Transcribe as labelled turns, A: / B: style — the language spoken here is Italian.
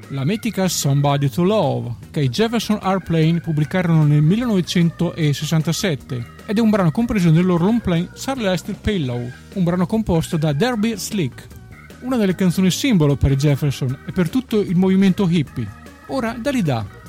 A: la mitica Somebody to Love, che i Jefferson Airplane pubblicarono nel 1967, ed è un brano compreso nel loro long play Celestial Pillow, un brano composto da Derby Slick, una delle canzoni simbolo per i Jefferson e per tutto il movimento hippie. Ora Dalida.